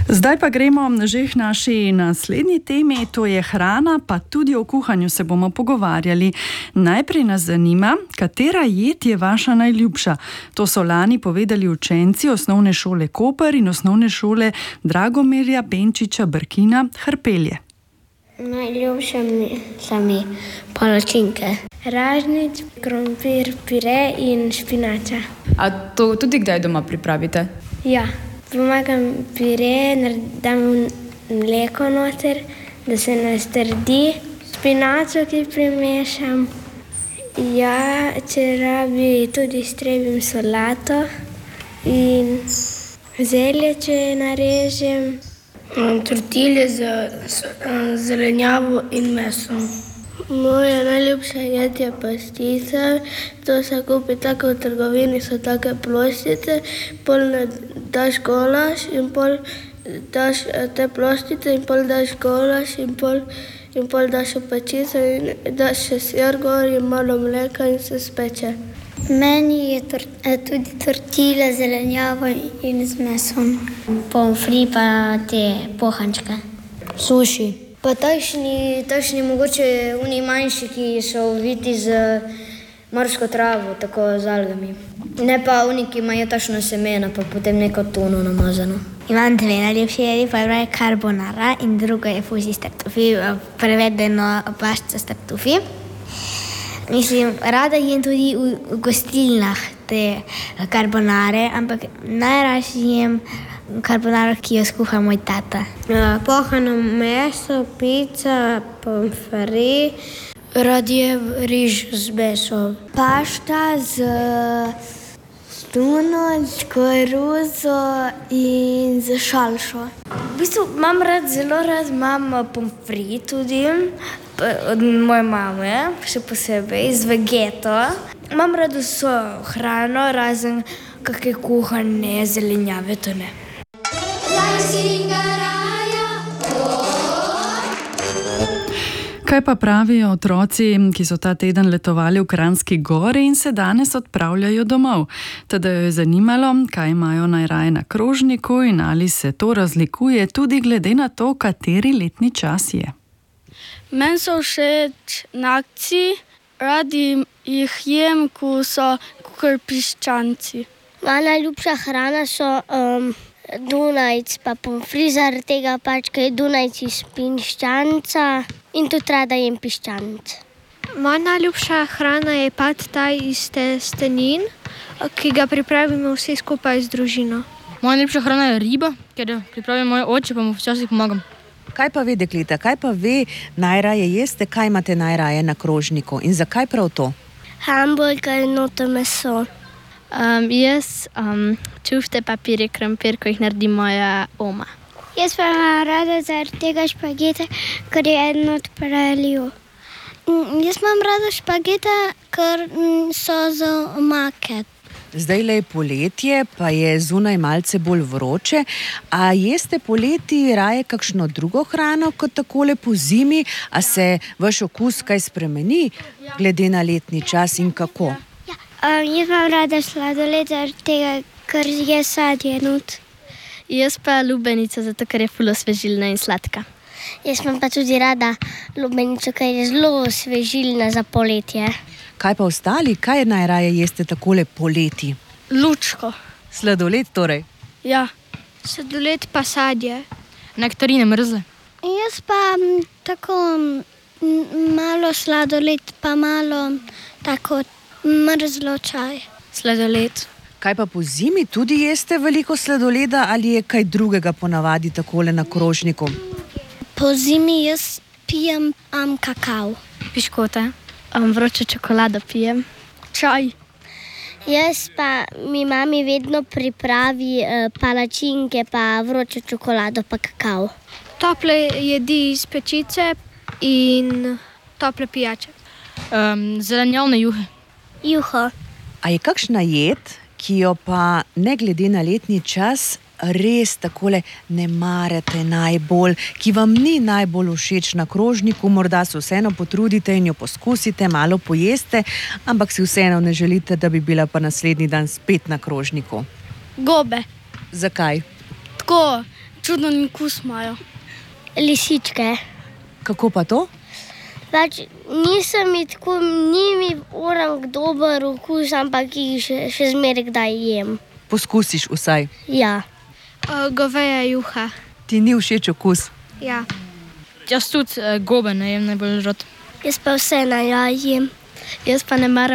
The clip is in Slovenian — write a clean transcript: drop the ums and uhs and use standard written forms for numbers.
Zdaj pa gremo že k naši naslednji temi, to je hrana, pa tudi o kuhanju se bomo pogovarjali. Najprej nas zanima, katera jed je vaša najljubša. To so lani povedali učenci osnovne šole Koper in osnovne šole Dragomirja Benčiča Brkina Hrpelje. Najljubše so mi palačinke. Ražnic, krompir, pire in špinača. A to tudi kdaj doma pripravite? Ja, pomagam pire, dam mleko noter, da se nastrdi. Špinačo, ki primešam. Ja, če rabi, tudi strebim solato in zelje, če narežem. Tortilje z zelenjavo in mesom. Moja najljubša jed je pastica. To se kupi tako v trgovini, so take ploščice. Pol daš golaž in pol daš te ploščice in pol daš golaž in pol daš v pečico in daš še sir gor in malo mleka in se speče. Meni je tudi tortilja z zelenjavo in z mesom. Pomfrit pa te pohančke. Suši. Pa takšni mogoče oni manjši, ki so oviti z morsko travo, tako z algami. Ne pa oni, ki imajo takšno semena, pa potem neko tono namazano. Imam dve najljubše jedi, prva je carbonara in druga je fuzi s tartufi, prevedeno pašča s tartufi. Mislim, rada jem tudi v gostilnah te carbonare, ampak najraje jem carbonaro, ki jo skuha moj tata. Pohano meso, pica, pomfrit, Rad jem riž z mesom. Pašta z tuno, s koruzo in z šalšo. V bistvu zelo rad imam pomfrit tudi od moje mame, še posebej z vegeto. Imam rad vso hrano, razen kakšne kuhane zelenjave, to ne. Kaj pa pravijo otroci, ki so ta teden letovali v Kranjski Gori in se danes odpravljajo domov? Teda jo je zanimalo, kaj imajo najraje na krožniku in ali se to razlikuje tudi glede na to, kateri letni čas je. Meni so všeč nakci, radi jih jem, ko so kakor piščanci. Moja najljubša hrana so dunajc pa pomfrit, zaradi tega pač, ker je dunajc iz piščanca in tudi rada jem piščanec. Moja najljubša hrana je pad thai iz testenin, ki ga pripravimo vsi skupaj z družino. Moja najljubša hrana je riba, ker jo pripravi moj oče, pa mu včasih pomagam. Kaj pa ve, dekleta, kaj pa ve najraje jeste, kaj imate najraje na krožniku in zakaj prav to? Hamburger in noto meso. Jaz čufte pa pire krompir, ko jih naredi moja oma. Jaz pa imam rada zaradi tega špagete, ker je eden od preliv. Jaz imam rada špagete, ker so za omake. Zdajle je poletje, pa je zunaj malce bolj vroče. A jeste poleti raje kakšno drugo hrano kot takole po zimi? A se vaš okus kaj spremeni glede na letni čas in kako? Jaz imam rada sladoled zaradi tega, ker je sadje not. Jaz pa lubenica, zato ker je ful osvežilna in sladka. Jaz imam pa tudi rada lubenico, ker je zelo osvežilna za poletje. Kaj pa ostali? Kaj najraje jeste takole poleti? Lučko. Sladoled torej? Ja. Sladoled pa sadje. Nektarine mrzle. Jaz pa tako malo sladoled, pa malo tako mrzlo čaj. Sladoled. Kaj pa po zimi tudi jeste veliko sladoleda ali je kaj drugega ponavadi takole na krožniku? Po zimi jaz pijem kakao. Piškote. Vročo čokolado pijem. Čaj. Jaz pa mi mami vedno pripravi palačinke, pa vročo čokolado, pa kakao. Tople jedi iz pečice in tople pijače. Zelenjavne juhe. Juho. A je kakšna jed, ki jo pa ne glede na letni čas res takole ne marate najbolj, ki vam ni najbolj všeč na krožniku, morda se vseeno potrudite in jo poskusite, malo pojeste, ampak si vseeno ne želite, da bi bila pa naslednji dan spet na krožniku? Gobe. Zakaj? Tako, čuden okus imajo. Lisičke. Kako pa to? Pač nisem mi tako, ni mi orang dober okus, ampak jih še zmeraj kdaj jem. Poskusiš vsaj. Ja. Goveja juha. Ti ni všeč okus? Ja. Jaz tudi gobe ne jem najbolj rad. Jaz pa vse jem. Jaz pa ne maram